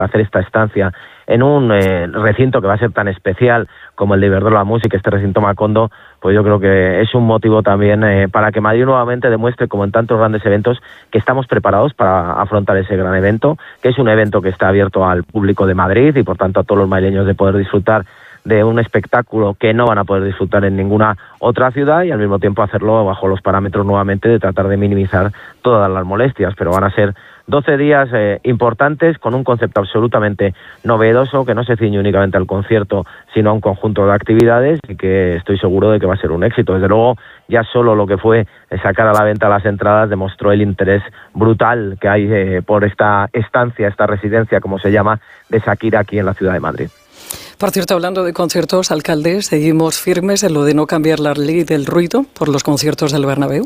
hacer esta estancia en un recinto que va a ser tan especial como el de Iberdrola Music, este recinto Macondo, pues yo creo que es un motivo también para que Madrid nuevamente demuestre, como en tantos grandes eventos, que estamos preparados para afrontar ese gran evento, que es un evento que está abierto al público de Madrid y por tanto a todos los madrileños de poder disfrutar de un espectáculo que no van a poder disfrutar en ninguna otra ciudad y al mismo tiempo hacerlo bajo los parámetros nuevamente de tratar de minimizar todas las molestias, pero van a ser 12 días importantes con un concepto absolutamente novedoso que no se ciñe únicamente al concierto sino a un conjunto de actividades y que estoy seguro de que va a ser un éxito. Desde luego ya solo lo que fue sacar a la venta las entradas demostró el interés brutal que hay por esta estancia, esta residencia como se llama, de Shakira aquí en la ciudad de Madrid. Por cierto, hablando de conciertos, alcalde, ¿seguimos firmes en lo de no cambiar la ley del ruido por los conciertos del Bernabéu?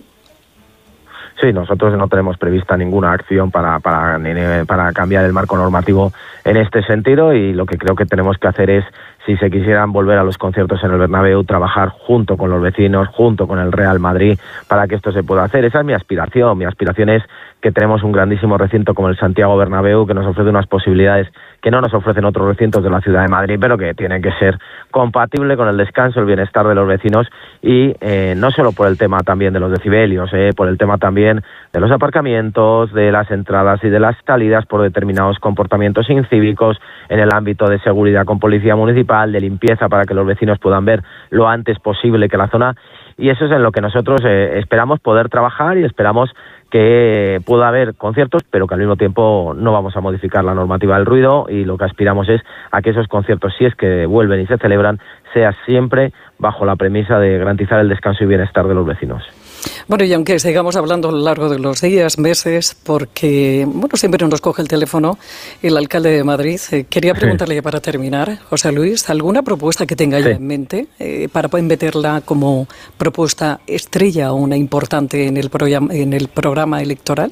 Sí, nosotros no tenemos prevista ninguna acción para cambiar el marco normativo en este sentido y lo que creo que tenemos que hacer es, si se quisieran volver a los conciertos en el Bernabéu, trabajar junto con los vecinos, junto con el Real Madrid, para que esto se pueda hacer. Esa es mi aspiración. Mi aspiración es que tenemos un grandísimo recinto como el Santiago Bernabéu, que nos ofrece unas posibilidades que no nos ofrecen otros recintos de la ciudad de Madrid, pero que tienen que ser compatible con el descanso, el bienestar de los vecinos y no solo por el tema también de los decibelios, por el tema también de los aparcamientos, de las entradas y de las salidas por determinados comportamientos incívicos, en el ámbito de seguridad con policía municipal, de limpieza para que los vecinos puedan ver lo antes posible que la zona, y eso es en lo que nosotros esperamos poder trabajar y esperamos que pueda haber conciertos, pero que al mismo tiempo no vamos a modificar la normativa del ruido y lo que aspiramos es a que esos conciertos, si es que vuelven y se celebran, sea siempre bajo la premisa de garantizar el descanso y bienestar de los vecinos. Bueno, y aunque sigamos hablando a lo largo de los días, meses, porque siempre nos coge el teléfono el alcalde de Madrid, quería preguntarle para terminar, José Luis, ¿alguna propuesta que tenga ya en mente para poder meterla como propuesta estrella o una importante en el programa electoral?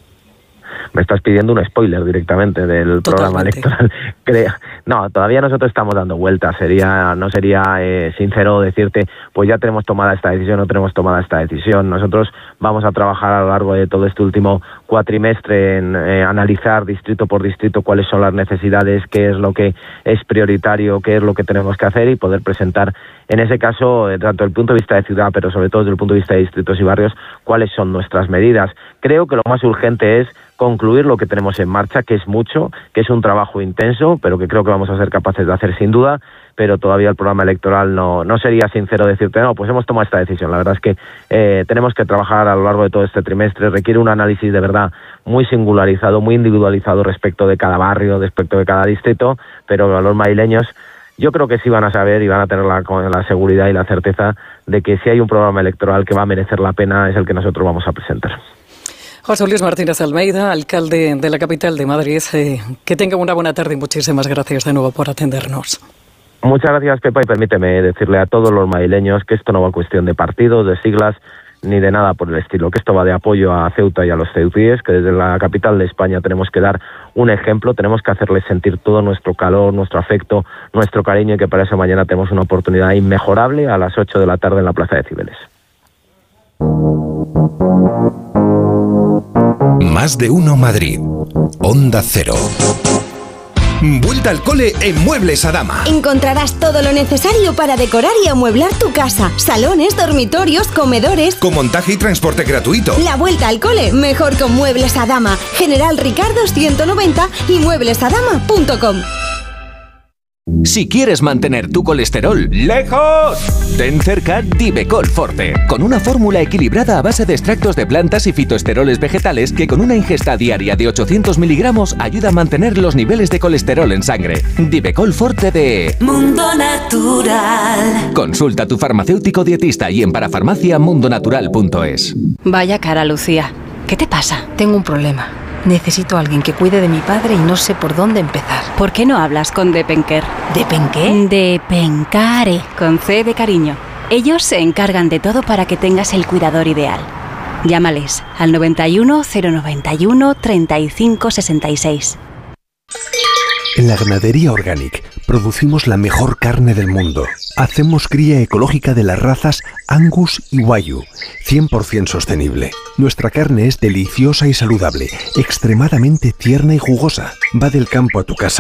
Me estás pidiendo un spoiler directamente del programa electoral. No, todavía nosotros estamos dando vueltas. No sería sincero decirte, pues ya tenemos tomada esta decisión, no tenemos tomada esta decisión. Nosotros vamos a trabajar a lo largo de todo este último cuatrimestre en analizar distrito por distrito cuáles son las necesidades, qué es lo que es prioritario, qué es lo que tenemos que hacer y poder presentar, en ese caso, tanto desde el punto de vista de ciudad, pero sobre todo desde el punto de vista de distritos y barrios, cuáles son nuestras medidas. Creo que lo más urgente es concluir lo que tenemos en marcha, que es mucho, que es un trabajo intenso, pero que creo que vamos a ser capaces de hacer sin duda, pero todavía el programa electoral no sería sincero decirte, no, pues hemos tomado esta decisión. La verdad es que tenemos que trabajar a lo largo de todo este trimestre, requiere un análisis de verdad muy singularizado, muy individualizado respecto de cada barrio, respecto de cada distrito, pero a los madrileños yo creo que sí van a saber y van a tener la seguridad y la certeza de que si hay un programa electoral que va a merecer la pena es el que nosotros vamos a presentar. José Luis Martínez Almeida, alcalde de la capital de Madrid, que tenga una buena tarde y muchísimas gracias de nuevo por atendernos. Muchas gracias, Pepa, y permíteme decirle a todos los madrileños que esto no va a cuestión de partidos, de siglas, ni de nada por el estilo, que esto va de apoyo a Ceuta y a los ceutíes, que desde la capital de España tenemos que dar un ejemplo, tenemos que hacerles sentir todo nuestro calor, nuestro afecto, nuestro cariño, y que para eso mañana tenemos una oportunidad inmejorable a las 8 de la tarde en la Plaza de Cibeles. Más de uno Madrid. Onda Cero. Vuelta al cole en Muebles Adama. Encontrarás todo lo necesario para decorar y amueblar tu casa. Salones, dormitorios, comedores. Con montaje y transporte gratuito. La vuelta al cole, mejor con Muebles Adama. General Ricardo 190 y mueblesadama.com. Si quieres mantener tu colesterol lejos, ten cerca Divecol Forte, con una fórmula equilibrada a base de extractos de plantas y fitoesteroles vegetales que con una ingesta diaria de 800 miligramos ayuda a mantener los niveles de colesterol en sangre. Divecol Forte de Mundo Natural. Consulta a tu farmacéutico dietista y en parafarmaciamundonatural.es. Vaya cara, Lucía. ¿Qué te pasa? Tengo un problema. Necesito a alguien que cuide de mi padre y no sé por dónde empezar. ¿Por qué no hablas con Depenker? ¿Depenqué? Depencare, con C de cariño. Ellos se encargan de todo para que tengas el cuidador ideal. Llámales al 91 091 35 66. En la Ganadería Organic producimos la mejor carne del mundo. Hacemos cría ecológica de las razas Angus y Wagyu, 100% sostenible. Nuestra carne es deliciosa y saludable, extremadamente tierna y jugosa. Va del campo a tu casa.